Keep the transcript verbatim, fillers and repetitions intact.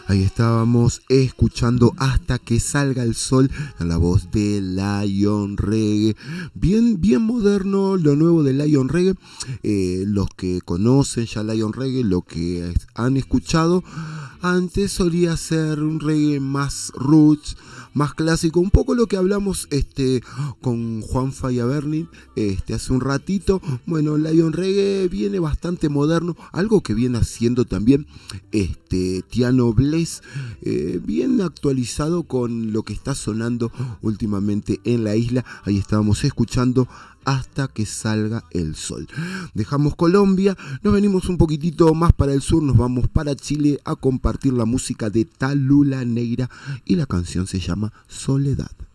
Ahí estábamos escuchando Hasta que salga el sol en la voz de Lion Reggae. Bien, bien moderno lo nuevo de Lion Reggae. Eh, los que conocen ya Lion Reggae, lo que han escuchado, antes solía ser un reggae más roots, más clásico, un poco lo que hablamos este, con Juan Fayaberni este, hace un ratito. Bueno, Lion Reggae viene bastante moderno, algo que viene haciendo también este, Tiano Bless, eh, bien actualizado con lo que está sonando últimamente en la isla. Ahí estábamos escuchando Hasta que salga el sol. Dejamos Colombia, nos venimos un poquitito más para el sur, nos vamos para Chile a compartir la música de Talula Neira y la canción se llama Soledad.